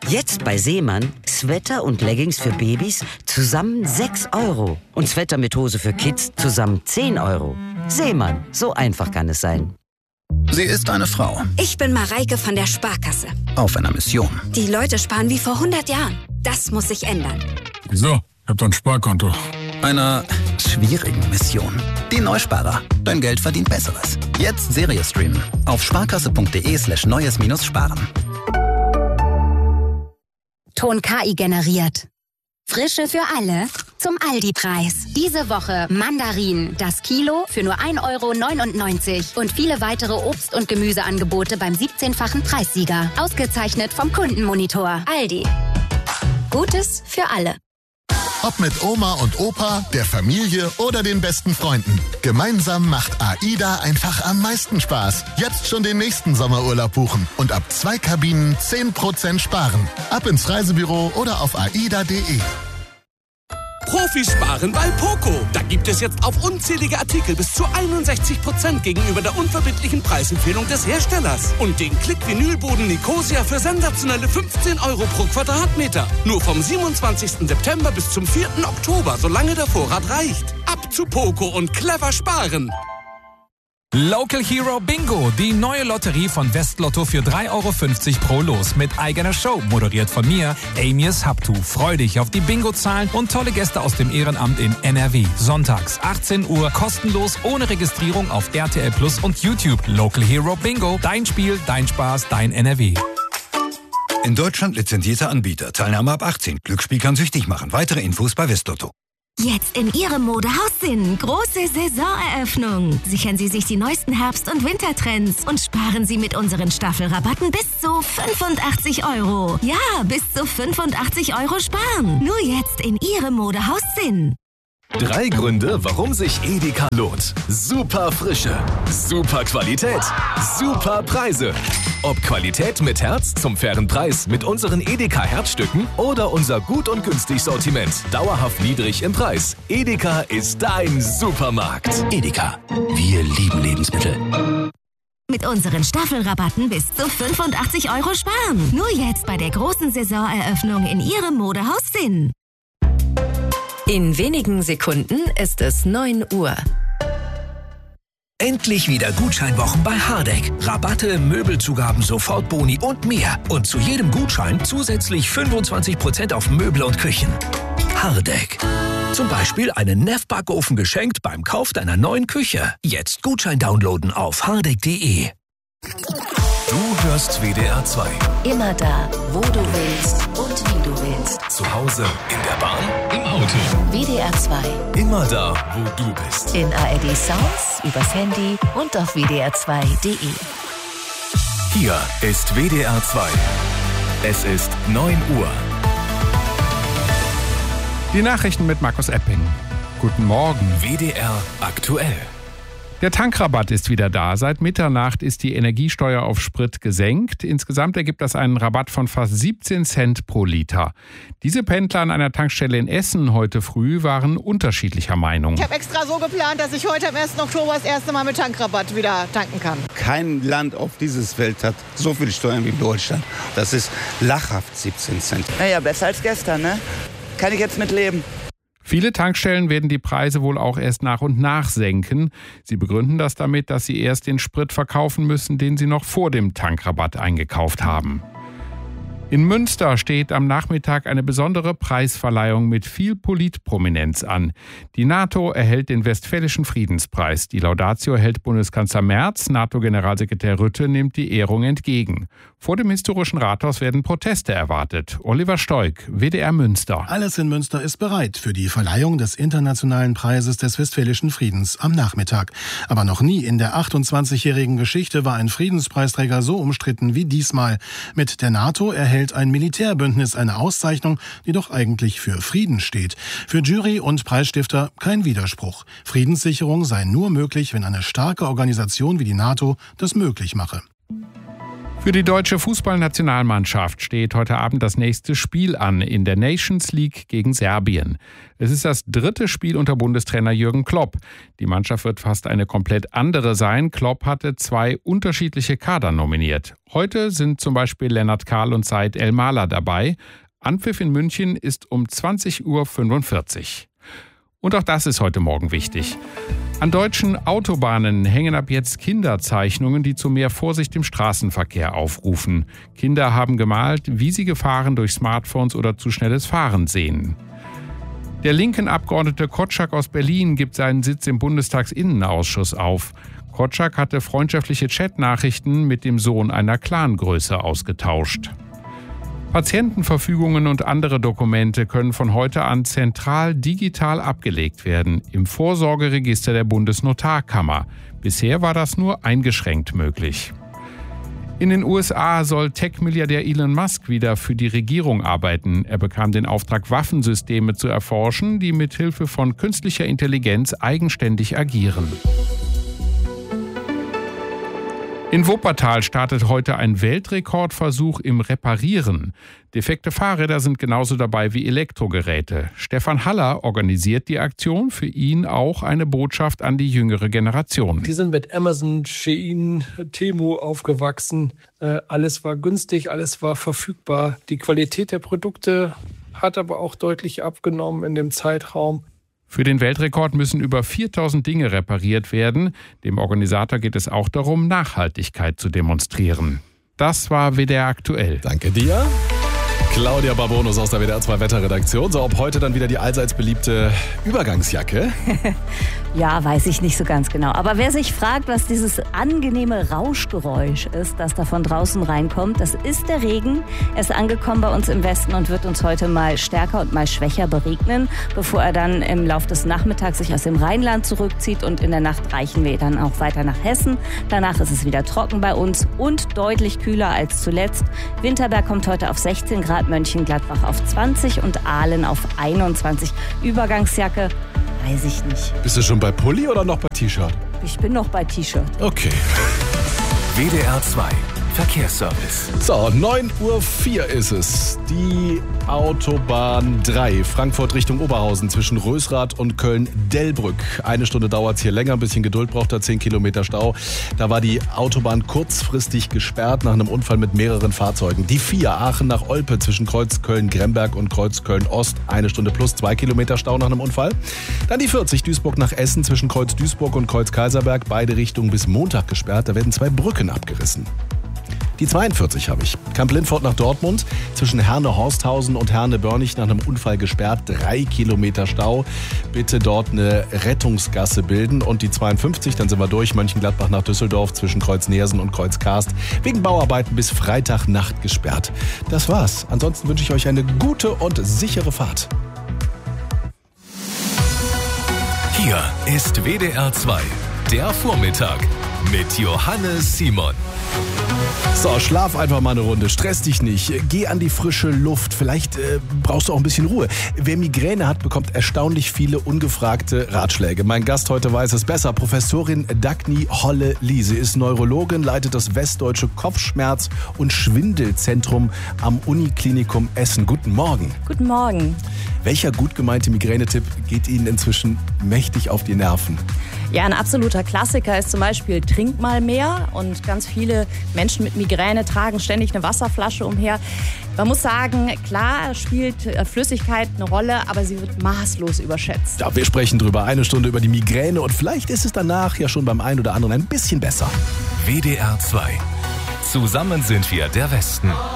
Jetzt bei Seemann Sweater und Leggings für Babys zusammen 6 €. Und Sweater mit Hose für Kids zusammen 10 €. Seemann, so einfach kann es sein. Sie ist eine Frau. Ich bin Mareike von der Sparkasse. Auf einer Mission. Die Leute sparen wie vor 100 Jahren. Das muss sich ändern. Wieso? Ich hab doch ein Sparkonto. Einer schwierigen Mission. Die Neusparer. Dein Geld verdient Besseres. Jetzt Serie streamen. Auf sparkasse.de/neues-sparen. Ton KI generiert. Frische für alle zum Aldi-Preis. Diese Woche Mandarinen, das Kilo für nur 1,99 € und viele weitere Obst- und Gemüseangebote beim 17-fachen Preissieger. Ausgezeichnet vom Kundenmonitor. Aldi. Gutes für alle. Ob mit Oma und Opa, der Familie oder den besten Freunden. Gemeinsam macht AIDA einfach am meisten Spaß. Jetzt schon den nächsten Sommerurlaub buchen und ab 2 Kabinen 10% sparen. Ab ins Reisebüro oder auf aida.de. Profis sparen bei Poco. Da gibt es jetzt auf unzählige Artikel bis zu 61% gegenüber der unverbindlichen Preisempfehlung des Herstellers. Und den Klick-Vinylboden Nicosia für sensationelle 15 € pro Quadratmeter. Nur vom 27. September bis zum 4. Oktober, solange der Vorrat reicht. Ab zu Poco und clever sparen. Local Hero Bingo, die neue Lotterie von Westlotto für 3,50 € pro Los mit eigener Show, moderiert von mir, Amias Habtu. Freu dich auf die Bingo-Zahlen und tolle Gäste aus dem Ehrenamt in NRW. Sonntags, 18 Uhr, kostenlos, ohne Registrierung auf RTL Plus und YouTube. Local Hero Bingo, dein Spiel, dein Spaß, dein NRW. In Deutschland lizenzierter Anbieter. Teilnahme ab 18. Glücksspiel kann süchtig machen. Weitere Infos bei Westlotto. Jetzt in Ihrem Modehaus Sinn. Große Saisoneröffnung. Sichern Sie sich die neuesten Herbst- und Wintertrends und sparen Sie mit unseren Staffelrabatten bis zu 85 €. Ja, bis zu 85 € sparen. Nur jetzt in Ihrem Modehaus Sinn. 3 Gründe, warum sich Edeka lohnt. Super Frische, super Qualität, super Preise. Ob Qualität mit Herz zum fairen Preis mit unseren Edeka Herzstücken oder unser gut und günstig Sortiment. Dauerhaft niedrig im Preis. Edeka ist dein Supermarkt. Edeka. Wir lieben Lebensmittel. Mit unseren Staffelrabatten bis zu 85 € sparen. Nur jetzt bei der großen Saisoneröffnung in Ihrem Modehaus Sinn. In wenigen Sekunden ist es 9 Uhr. Endlich wieder Gutscheinwochen bei Hardegg. Rabatte, Möbelzugaben, Sofortboni und mehr. Und zu jedem Gutschein zusätzlich 25% auf Möbel und Küchen. Hardegg. Zum Beispiel einen Neff-Backofen geschenkt beim Kauf deiner neuen Küche. Jetzt Gutschein downloaden auf hardegg.de. Du hörst WDR 2. Immer da, wo du willst und wie du willst. Zu Hause, in der Bahn, im Auto. WDR 2. Immer da, wo du bist. In ARD Sounds, übers Handy und auf wdr2.de. Hier ist WDR 2. Es ist 9 Uhr. Die Nachrichten mit Markus Epping. Guten Morgen. WDR aktuell. Der Tankrabatt ist wieder da. Seit Mitternacht ist die Energiesteuer auf Sprit gesenkt. Insgesamt ergibt das einen Rabatt von fast 17 Cent pro Liter. Diese Pendler an einer Tankstelle in Essen heute früh waren unterschiedlicher Meinung. Ich habe extra so geplant, dass ich heute am 1. Oktober das erste Mal mit Tankrabatt wieder tanken kann. Kein Land auf dieses Welt hat so viel Steuern wie Deutschland. Das ist lachhaft 17 Cent. Naja, besser als gestern, ne? Kann ich jetzt mit leben. Viele Tankstellen werden die Preise wohl auch erst nach und nach senken. Sie begründen das damit, dass sie erst den Sprit verkaufen müssen, den sie noch vor dem Tankrabatt eingekauft haben. In Münster steht am Nachmittag eine besondere Preisverleihung mit viel Politprominenz an. Die NATO erhält den Westfälischen Friedenspreis. Die Laudatio hält Bundeskanzler Merz, NATO-Generalsekretär Rutte nimmt die Ehrung entgegen. Vor dem historischen Rathaus werden Proteste erwartet. Oliver Stoik, WDR Münster. Alles in Münster ist bereit für die Verleihung des internationalen Preises des Westfälischen Friedens am Nachmittag. Aber noch nie in der 28-jährigen Geschichte war ein Friedenspreisträger so umstritten wie diesmal. Mit der NATO erhält ein Militärbündnis eine Auszeichnung, die doch eigentlich für Frieden steht. Für Jury und Preisstifter kein Widerspruch. Friedenssicherung sei nur möglich, wenn eine starke Organisation wie die NATO das möglich mache. Für die deutsche Fußballnationalmannschaft steht heute Abend das nächste Spiel an in der Nations League gegen Serbien. Es ist das 3. Spiel unter Bundestrainer Jürgen Klopp. Die Mannschaft wird fast eine komplett andere sein. Klopp hatte 2 unterschiedliche Kader nominiert. Heute sind zum Beispiel Lennart Kahl und Said El-Mala dabei. Anpfiff in München ist um 20:45 Uhr. Und auch das ist heute Morgen wichtig. An deutschen Autobahnen hängen ab jetzt Kinderzeichnungen, die zu mehr Vorsicht im Straßenverkehr aufrufen. Kinder haben gemalt, wie sie Gefahren durch Smartphones oder zu schnelles Fahren sehen. Der linken Abgeordnete Kotschak aus Berlin gibt seinen Sitz im Bundestagsinnenausschuss auf. Kotschak hatte freundschaftliche Chatnachrichten mit dem Sohn einer Clangröße ausgetauscht. Patientenverfügungen und andere Dokumente können von heute an zentral digital abgelegt werden im Vorsorgeregister der Bundesnotarkammer. Bisher war das nur eingeschränkt möglich. In den USA soll Tech-Milliardär Elon Musk wieder für die Regierung arbeiten. Er bekam den Auftrag, Waffensysteme zu erforschen, die mit Hilfe von künstlicher Intelligenz eigenständig agieren. In Wuppertal startet heute ein Weltrekordversuch im Reparieren. Defekte Fahrräder sind genauso dabei wie Elektrogeräte. Stefan Haller organisiert die Aktion, für ihn auch eine Botschaft an die jüngere Generation. Die sind mit Amazon, Shein, Temu aufgewachsen. Alles war günstig, alles war verfügbar. Die Qualität der Produkte hat aber auch deutlich abgenommen in dem Zeitraum. Für den Weltrekord müssen über 4000 Dinge repariert werden. Dem Organisator geht es auch darum, Nachhaltigkeit zu demonstrieren. Das war WDR aktuell. Danke dir. Claudia Barbonus aus der WDR 2 Wetterredaktion. So, ob heute dann wieder die allseits beliebte Übergangsjacke? Ja, weiß ich nicht so ganz genau. Aber wer sich fragt, was dieses angenehme Rauschgeräusch ist, das da von draußen reinkommt, das ist der Regen. Er ist angekommen bei uns im Westen und wird uns heute mal stärker und mal schwächer begegnen, bevor er dann im Laufe des Nachmittags sich aus dem Rheinland zurückzieht. Und in der Nacht reichen wir dann auch weiter nach Hessen. Danach ist es wieder trocken bei uns und deutlich kühler als zuletzt. Winterberg kommt heute auf 16 Grad, Mönchengladbach auf 20 und Aalen auf 21. Übergangsjacke, weiß ich nicht. Bist du schon bei Pulli oder noch bei T-Shirt? Ich bin noch bei T-Shirt. Okay. WDR 2 Verkehrsservice. So, 9:04 Uhr ist es. Die Autobahn 3, Frankfurt Richtung Oberhausen zwischen Rösrath und Köln-Delbrück. 1 Stunde dauert es hier länger, ein bisschen Geduld braucht er, 10 Kilometer Stau. Da war die Autobahn kurzfristig gesperrt nach einem Unfall mit mehreren Fahrzeugen. Die 4, Aachen nach Olpe zwischen Kreuz Köln-Gremberg und Kreuz Köln-Ost. 1 Stunde plus 2 Kilometer Stau nach einem Unfall. Dann die 40, Duisburg nach Essen zwischen Kreuz Duisburg und Kreuz Kaiserberg. Beide Richtungen bis Montag gesperrt. Da werden 2 Brücken abgerissen. Die 42 habe ich. Kamp-Lindfort nach Dortmund, zwischen Herne-Horsthausen und Herne-Börnich nach einem Unfall gesperrt. 3 Kilometer Stau. Bitte dort eine Rettungsgasse bilden. Und die 52, dann sind wir durch, Mönchengladbach nach Düsseldorf, zwischen Kreuz-Nersen und Kreuz-Karst. Wegen Bauarbeiten bis Freitagnacht gesperrt. Das war's. Ansonsten wünsche ich euch eine gute und sichere Fahrt. Hier ist WDR 2, der Vormittag mit Johannes Simon. So, schlaf einfach mal eine Runde, stress dich nicht, geh an die frische Luft, vielleicht brauchst du auch ein bisschen Ruhe. Wer Migräne hat, bekommt erstaunlich viele ungefragte Ratschläge. Mein Gast heute weiß es besser, Professorin Dagny Holle-Lie. Sie ist Neurologin, leitet das Westdeutsche Kopfschmerz- und Schwindelzentrum am Uniklinikum Essen. Guten Morgen. Guten Morgen. Welcher gut gemeinte Migränetipp geht Ihnen inzwischen mächtig auf die Nerven? Ja, ein absoluter Klassiker ist zum Beispiel, trink mal mehr. Und ganz viele Menschen mit Migräne tragen ständig eine Wasserflasche umher. Man muss sagen, klar spielt Flüssigkeit eine Rolle, aber sie wird maßlos überschätzt. Ja, wir sprechen drüber, 1 Stunde über die Migräne und vielleicht ist es danach ja schon beim einen oder anderen ein bisschen besser. WDR 2. Zusammen sind wir der Westen.